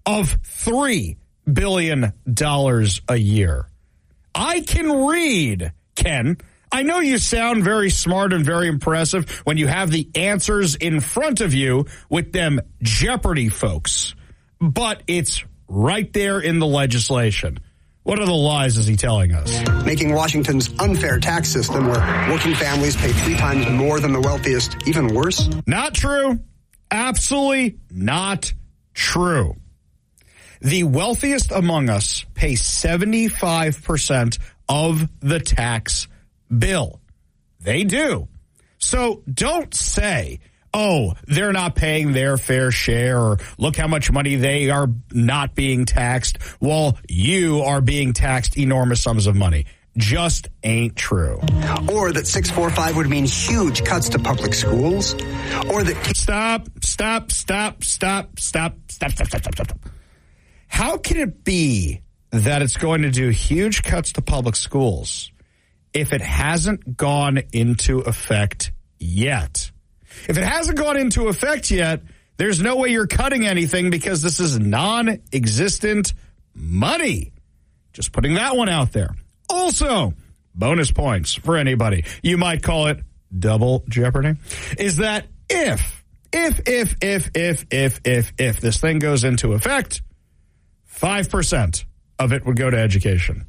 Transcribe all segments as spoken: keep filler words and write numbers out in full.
of three billion dollars a year. I can read, Ken. I know you sound very smart and very impressive when you have the answers in front of you with them Jeopardy folks, but it's right there in the legislation. What are the lies is he telling us? Making Washington's unfair tax system where working families pay three times more than the wealthiest even worse? Not true. Absolutely not true. The wealthiest among us pay seventy-five percent of the tax bill. They do. So don't say, oh, they're not paying their fair share, or look how much money they are not being taxed while you are being taxed enormous sums of money. Just ain't true. Or that six forty-five would mean huge cuts to public schools. Or that... Stop, stop, stop, stop, stop, stop, stop, stop, stop, stop. How can it be that it's going to do huge cuts to public schools if it hasn't gone into effect yet? If it hasn't gone into effect yet, there's no way you're cutting anything because this is non-existent money. Just putting that one out there. Also, bonus points for anybody. You might call it double jeopardy. Is that if, if, if, if, if, if, if, if this thing goes into effect, five percent of it would go to education.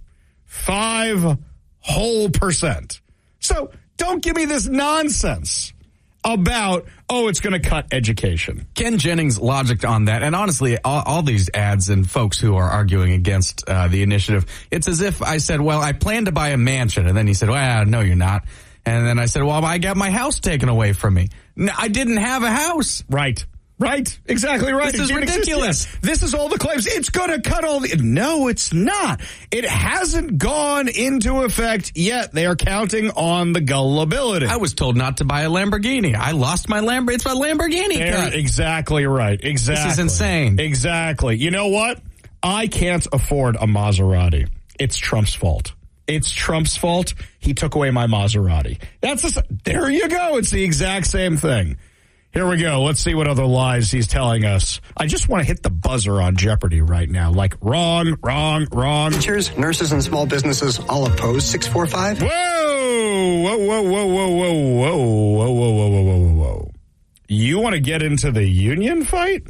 Five whole percent. So don't give me this nonsense about, oh, it's going to cut education. Ken Jennings' logic on that, and honestly, all, all these ads and folks who are arguing against uh, the initiative, it's as if I said, well, I plan to buy a mansion. And then he said, well, no, you're not. And then I said, well, I got my house taken away from me. No, I didn't have a house. Right. Right. Exactly right. This is ridiculous. This is all the claims. It's going to cut all the... No, it's not. It hasn't gone into effect yet. They are counting on the gullibility. I was told not to buy a Lamborghini. I lost my Lamborghini. It's my Lamborghini They're cut. Exactly right. Exactly. This is insane. Exactly. You know what? I can't afford a Maserati. It's Trump's fault. It's Trump's fault. He took away my Maserati. That's the, there you go. It's the exact same thing. Here we go. Let's see what other lies he's telling us. I just want to hit the buzzer on Jeopardy right now. Like, wrong, wrong, wrong. Teachers, nurses, and small businesses all oppose six forty-five? Whoa! Whoa, whoa, whoa, whoa, whoa, whoa, whoa, whoa, whoa, whoa, whoa, whoa. You want to get into the union fight?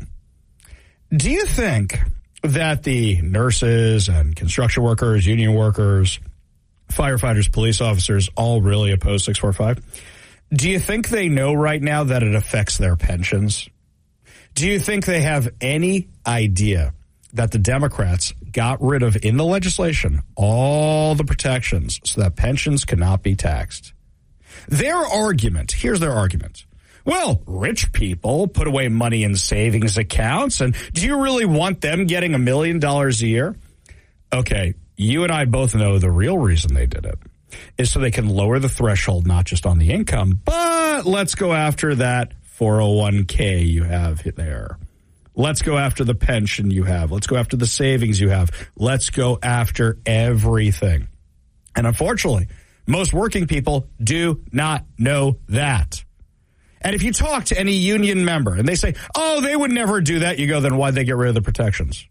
Do you think that the nurses and construction workers, union workers, firefighters, police officers all really oppose six forty-five? Do you think they know right now that it affects their pensions? Do you think they have any idea that the Democrats got rid of in the legislation all the protections so that pensions cannot be taxed? Their argument, here's their argument. Well, rich people put away money in savings accounts, and do you really want them getting a million dollars a year? Okay, you and I both know the real reason they did it is so they can lower the threshold, not just on the income, but let's go after that four oh one k you have there. Let's go after the pension you have. Let's go after the savings you have. Let's go after everything. And unfortunately, most working people do not know that. And if you talk to any union member and they say, oh, they would never do that, you go, then why'd they get rid of the protections?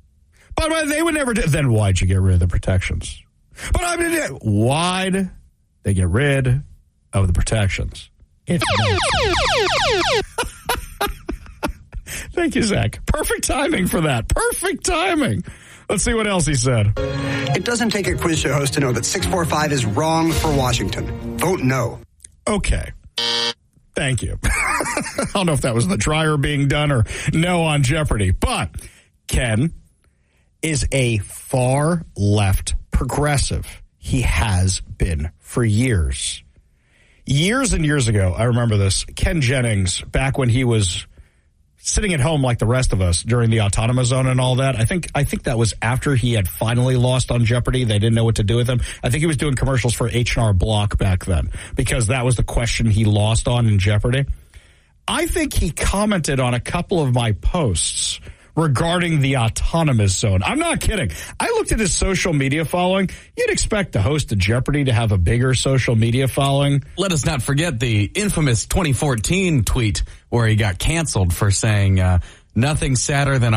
But they would never do, then why'd you get rid of the protections? But I mean, why'd they get rid of the protections? It's Thank you, Zach. Perfect timing for that. Perfect timing. Let's see what else he said. It doesn't take a quiz show host to know that six forty-five is wrong for Washington. Vote no. Okay. Thank you. I don't know if that was the dryer being done or no on Jeopardy. But Ken is a far left progressive. He has been for years. Years and years ago, I remember this, Ken Jennings, back when he was sitting at home like the rest of us during the autonomous zone and all that. I think I think that was after he had finally lost on Jeopardy. They didn't know what to do with him. I think he was doing commercials for H and R Block back then because that was the question he lost on in Jeopardy. I think he commented on a couple of my posts regarding the autonomous zone. I'm not kidding. I looked at his social media following. You'd expect the host of Jeopardy to have a bigger social media following. Let us not forget the infamous twenty fourteen tweet where he got canceled for saying uh, nothing sadder than a